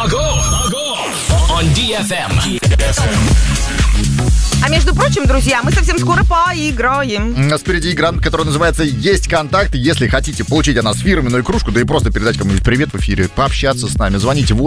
On DFM. А между прочим, друзья, мы совсем скоро поиграем. У нас впереди игра, которая называется «Есть контакт». Если хотите получить от нас фирменную кружку, да и просто передать кому-нибудь привет в эфире, пообщаться с нами, звоните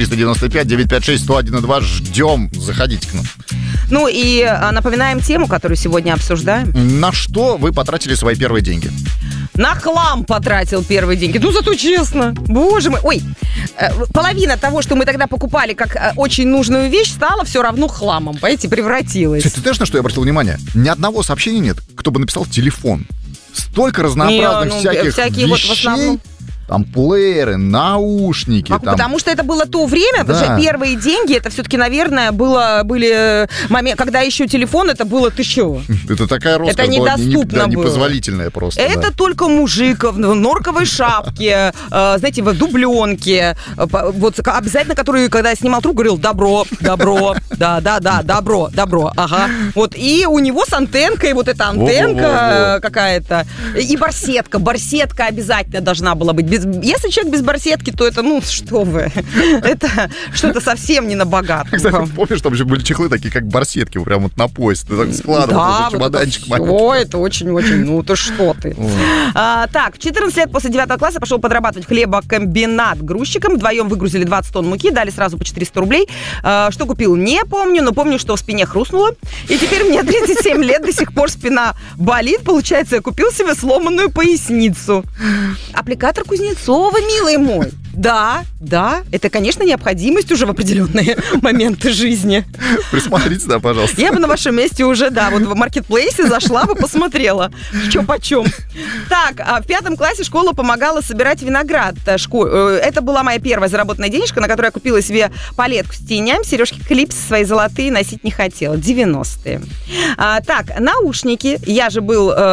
8-495-956-101-2. Ждем, заходите к нам. Ну и напоминаем тему, которую сегодня обсуждаем. На что вы потратили свои первые деньги? На хлам потратил первые деньги. Ну, зато честно. Боже мой. Ой, половина того, что мы тогда покупали как очень нужную вещь, стала все равно хламом. Понимаете, превратилась. Ты знаешь, на что я обратил внимание? Ни одного сообщения нет, кто бы написал телефон. Столько разнообразных всяких всякие вещей. Вот в основном. Там плееры, наушники. Там... Потому что это было то время, да. потому что первые деньги, это все-таки, наверное, были момент, когда еще телефон, это было ты чего? Это такая роскошь это недоступно была, было. Непозволительная просто. Это только мужик в норковой шапке, знаете, в дубленке, вот обязательно, который, когда снимал трубку, говорил добро, да, добро, ага. Вот, и у него с антенкой, вот эта антенка какая-то, и барсетка обязательно должна была быть. Если человек без барсетки, то это, ну, что вы, это что-то совсем не на богатого. Кстати, помнишь, там еще были чехлы такие, как барсетки, прям вот на пояс. Ты так складывал, да, чемоданчик вот это очень-очень, ну, то что ты. Так, в 14 лет после 9 класса пошел подрабатывать в хлебокомбинат грузчиком. Вдвоем выгрузили 20 тонн муки, дали сразу по 400 рублей. Что купил, не помню, но помню, что в спине хрустнуло. И теперь мне 37 лет, до сих пор спина болит. Получается, я купил себе сломанную поясницу. Аппликатор Кузнецова, милый мой. Да, это, конечно, необходимость уже в определенные моменты жизни. Присмотрите, да, пожалуйста. Я бы на вашем месте уже, да, вот в маркетплейсе зашла бы, посмотрела, что почем. Так, в 5 классе школа помогала собирать виноград. Это была моя первая заработанная денежка, на которую я купила себе палетку с тенями, сережки клипсы свои золотые носить не хотела. 90-е. Так, наушники. Я же был